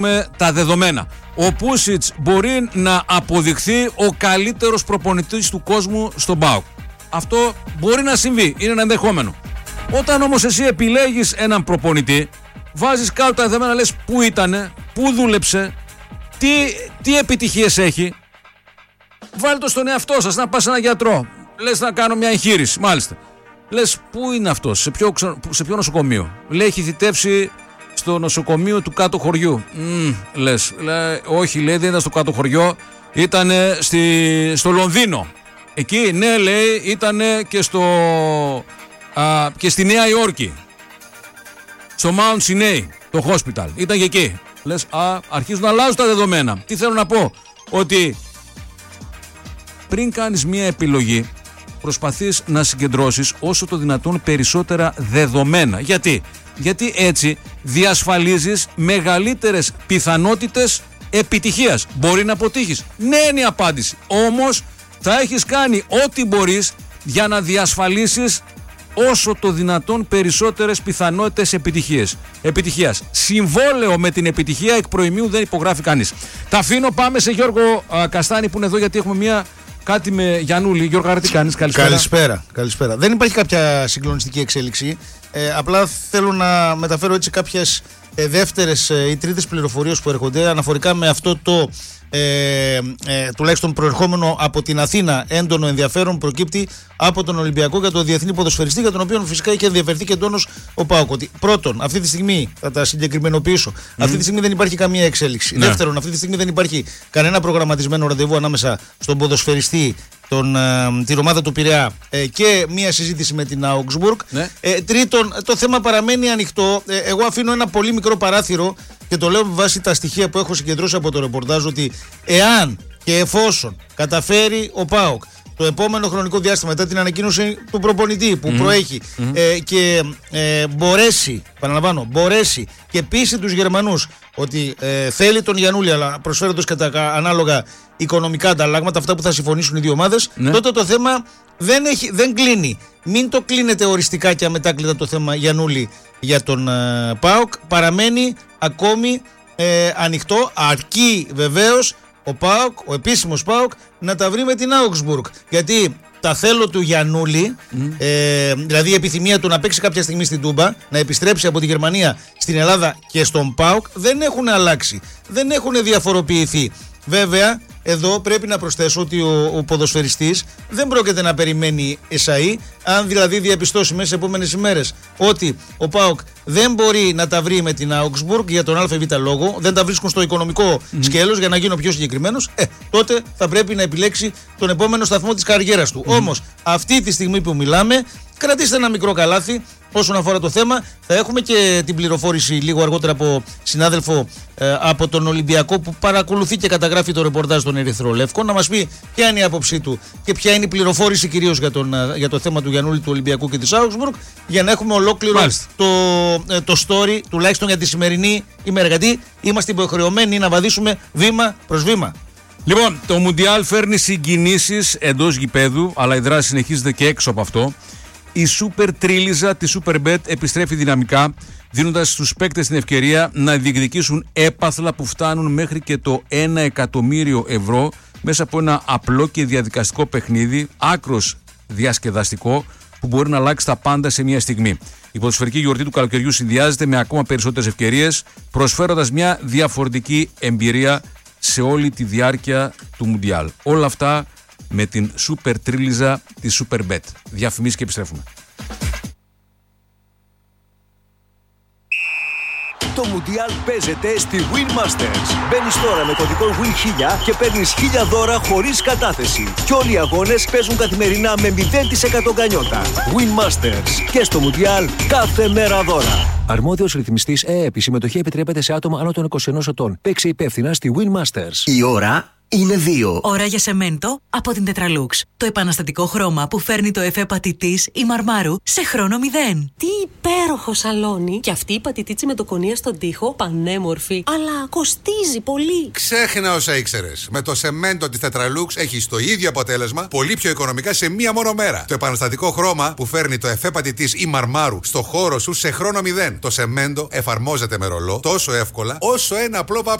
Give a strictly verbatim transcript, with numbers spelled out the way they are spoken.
με τα δεδομένα. Ο Πούσιτς μπορεί να αποδειχθεί ο καλύτερος προπονητής του κόσμου στον ΠΑΟΚ. Αυτό μπορεί να συμβεί, είναι ένα ενδεχόμενο. Όταν όμως εσύ επιλέγεις έναν προπονητή, βάζεις κάτω τα δεδομένα, λες πού ήτανε, πού δούλεψε, τι, τι επιτυχίες έχει. Βάλτε το στον εαυτό σας, να πας σε έναν γιατρό. Λες να κάνω μια εγχείρηση, μάλιστα. Λες πού είναι αυτός, σε ποιο, σε ποιο νοσοκομείο. Λέει έχει θητεύσει στο νοσοκομείο του κάτω χωριού. Mm, λες, λέει, όχι λέει δεν ήταν στο κάτω χωριό, ήταν στη, στο Λονδίνο. Εκεί ναι λέει ήταν και, στο, α, και στη Νέα Υόρκη. Στο Mount Sinai, το hospital. Ήταν και εκεί. Λες, α, αρχίζουν να αλλάζουν τα δεδομένα. Τι θέλω να πω, ότι πριν κάνεις μια επιλογή, προσπαθείς να συγκεντρώσεις όσο το δυνατόν περισσότερα δεδομένα. Γιατί? Γιατί έτσι διασφαλίζεις μεγαλύτερες πιθανότητες επιτυχίας. Μπορεί να αποτύχεις. Ναι, είναι η απάντηση. Όμως θα έχεις κάνει ό,τι μπορείς για να διασφαλίσεις όσο το δυνατόν περισσότερες πιθανότητες επιτυχίες. επιτυχίας. Συμβόλαιο με την επιτυχία εκ προημίου δεν υπογράφει κανείς. Τα αφήνω, πάμε σε Γιώργο α, Καστάνη που είναι εδώ, γιατί έχουμε μια... Κάτι με Γιαννούλη. Γιώργο, τι κάνεις, καλησπέρα. Καλησπέρα, καλησπέρα. Δεν υπάρχει κάποια συγκλονιστική εξέλιξη. Ε, απλά θέλω να μεταφέρω έτσι κάποιες ε, δεύτερες ε, ή τρίτες πληροφορίες που έρχονται αναφορικά με αυτό το ε, ε, τουλάχιστον προερχόμενο από την Αθήνα έντονο ενδιαφέρον προκύπτει από τον Ολυμπιακό για το διεθνή ποδοσφαιριστή, για τον οποίο φυσικά είχε ενδιαφερθεί και εντόνως ο ΠΑΟΚ. Πρώτον, αυτή τη στιγμή, θα τα συγκεκριμενοποιήσω, mm. αυτή τη στιγμή δεν υπάρχει καμία εξέλιξη. Ναι. Δεύτερον, αυτή τη στιγμή δεν υπάρχει κανένα προγραμματισμένο ραντεβού ανάμεσα στον ποδοσφαιριστή, τον, ε, την ομάδα του Πειραιά ε, και μία συζήτηση με την Augsburg. Ναι. Ε, τρίτον, το θέμα παραμένει ανοιχτό. Ε, εγώ αφήνω ένα πολύ μικρό παράθυρο και το λέω με βάση τα στοιχεία που έχω συγκεντρώσει από το ρεπορτάζ, ότι εάν και εφόσον καταφέρει ο ΠΑΟΚ το επόμενο χρονικό διάστημα, μετά την ανακοίνωση του προπονητή που mm. προέχει mm. ε, και ε, μπορέσει, παραλαμβάνω, μπορέσει και πείσει τους Γερμανούς ότι ε, θέλει τον Γιαννούλη, αλλά προσφέροντας κατά ανάλογα οικονομικά ανταλλάγματα, αυτά που θα συμφωνήσουν οι δύο ομάδες, ναι. τότε το θέμα δεν, έχει, δεν κλείνει. Μην το κλείνετε οριστικά και αμετάκλητα το θέμα Γιαννούλη για τον ε, ΠΑΟΚ. Παραμένει ακόμη ε, ανοιχτό, αρκεί βεβαίως ο ΠΑΟΚ, ο επίσημος ΠΑΟΚ, να τα βρει με την Augsburg. Γιατί τα θέλω του Γιαννούλη, mm. ε, δηλαδή η επιθυμία του να παίξει κάποια στιγμή στην Τούμπα, να επιστρέψει από τη Γερμανία στην Ελλάδα και στον ΠΑΟΚ, δεν έχουν αλλάξει, δεν έχουν διαφοροποιηθεί. Βέβαια, εδώ πρέπει να προσθέσω ότι ο, ο ποδοσφαιριστής δεν πρόκειται να περιμένει εσαΐ. Αν δηλαδή διαπιστώσει μέσα σε επόμενες ημέρες ότι ο ΠΑΟΚ δεν μπορεί να τα βρει με την Augsburg για τον ΑΒ λόγο, δεν τα βρίσκουν στο οικονομικό mm. σκέλος, για να γίνω πιο συγκεκριμένος, ε, τότε θα πρέπει να επιλέξει τον επόμενο σταθμό της καριέρας του. Mm. Όμως, αυτή τη στιγμή που μιλάμε, κρατήστε ένα μικρό καλάθι όσον αφορά το θέμα. Θα έχουμε και την πληροφόρηση λίγο αργότερα από συνάδελφο ε, από τον Ολυμπιακό που παρακολουθεί και καταγράφει το ρεπορτάζ των Ερυθρολεύκων, να μας πει ποια είναι η άποψή του και ποια είναι η πληροφόρηση κυρίως για, τον, για το θέμα του Γιαννούλη, του Ολυμπιακού και της Augsburg, για να έχουμε ολόκληρο το, ε, το story, τουλάχιστον για τη σημερινή ημέρα. Γιατί είμαστε υποχρεωμένοι να βαδίσουμε βήμα προς βήμα. Λοιπόν, το Μουντιάλ φέρνει συγκινήσεις εντός γηπέδου, αλλά η δράση συνεχίζεται και έξω από αυτό. Η Super Τρίλιζα τη Superbet επιστρέφει δυναμικά, δίνοντας στους παίκτες την ευκαιρία να διεκδικήσουν έπαθλα που φτάνουν μέχρι και το ένα εκατομμύριο ευρώ μέσα από ένα απλό και διαδικαστικό παιχνίδι, άκρος διασκεδαστικό, που μπορεί να αλλάξει τα πάντα σε μια στιγμή. Η ποδοσφαιρική γιορτή του καλοκαιριού συνδυάζεται με ακόμα περισσότερες ευκαιρίες, προσφέροντας μια διαφορετική εμπειρία σε όλη τη διάρκεια του Μουντιάλ. Όλα αυτά με την Super Τρίλιζα της Superbet. Διαφημίσεις και επιστρέφουμε. Το Μουντιάλ παίζεται στη Win Masters. Μπαίνεις τώρα με κωδικό Win χίλια και παίρνεις χίλια δώρα χωρίς κατάθεση. Και όλοι οι αγώνες παίζουν καθημερινά με μηδέν τοις εκατό γκανιότα. Win Masters. Και στο Μουντιάλ κάθε μέρα δώρα. Αρμόδιος ρυθμιστής ΕΕΠ. Η συμμετοχή επιτρέπεται σε άτομα άνω των είκοσι ενός ετών. Παίξε υπεύθυνα στη Win Masters. Η ώρα είναι δύο. Ώρα για σεμέντο από την Tetralux. Το επαναστατικό χρώμα που φέρνει το εφέ πατητής ή μαρμάρου σε χρόνο μηδέν. Τι υπέροχο σαλόνι! Και αυτή η πατητίτσι με το κονία στον τοίχο, πανέμορφη. Αλλά κοστίζει πολύ. Ξέχνα όσα ήξερες. Με το σεμέντο της Tetralux έχεις το ίδιο αποτέλεσμα, πολύ πιο οικονομικά σε μία μόνο μέρα. Το επαναστατικό χρώμα που φέρνει το εφέ πατητής ή μαρμάρου στο χώρο σου σε χρόνο μηδέν. Το σεμέντο εφαρμόζεται με ρολό τόσο εύκολα όσο ένα απλό